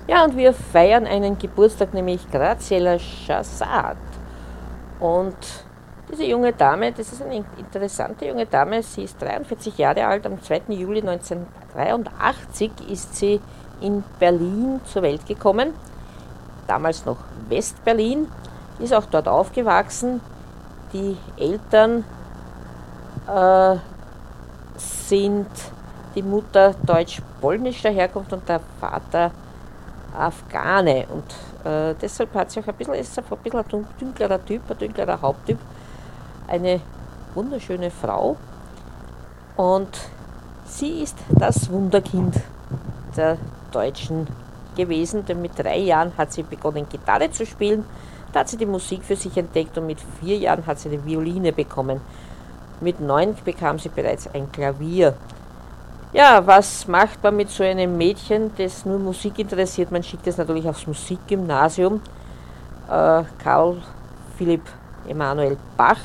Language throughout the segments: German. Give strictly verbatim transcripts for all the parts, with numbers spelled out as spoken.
Ja, und wir feiern einen Geburtstag, nämlich Graziella Chassat. Und diese junge Dame, das ist eine interessante junge Dame, sie ist dreiundvierzig Jahre alt, am zweiten Juli neunzehnhundertdreiundachtzig ist sie in Berlin zur Welt gekommen, damals noch West-Berlin, ist auch dort aufgewachsen. Die Eltern äh, sind die Mutter deutsch-polnischer Herkunft und der Vater Afghane. Und äh, deshalb hat sie auch ein bisschen, ist sie ein bisschen ein dünklerer Typ, ein dünklerer Haupttyp. Eine wunderschöne Frau. Und sie ist das Wunderkind der Deutschen gewesen, denn mit drei Jahren hat sie begonnen, Gitarre zu spielen. Da hat sie die Musik für sich entdeckt und mit vier Jahren hat sie eine Violine bekommen. Mit neun bekam sie bereits ein Klavier. Ja, was macht man mit so einem Mädchen, das nur Musik interessiert? Man schickt es natürlich aufs Musikgymnasium. Äh, Karl Philipp Emanuel Bach.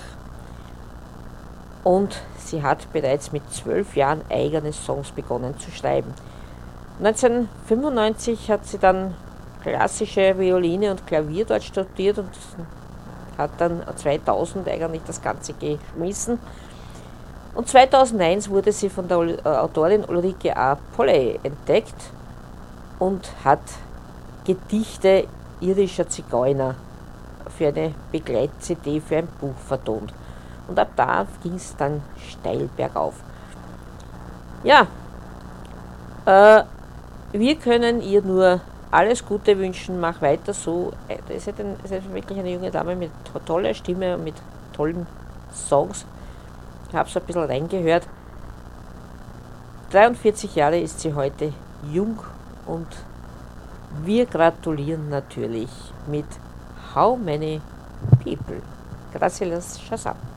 Und sie hat bereits mit zwölf Jahren eigene Songs begonnen zu schreiben. neunzehnhundertfünfundneunzig hat sie dann klassische Violine und Klavier dort studiert und hat dann zweitausend eigentlich das Ganze geschmissen. Und zweitausendeins wurde sie von der Autorin Ulrike A. Polley entdeckt und hat Gedichte irischer Zigeuner für eine Begleit-C D für ein Buch vertont. Und ab da ging es dann steil bergauf. Ja, äh, wir können ihr nur alles Gute wünschen, mach weiter so. Das ist, ein, das ist wirklich eine junge Dame mit toller Stimme und mit tollen Songs. Ich habe so ein bisschen reingehört. dreiundvierzig Jahre ist sie heute jung und wir gratulieren natürlich mit How Many People. Gracias, Shazam.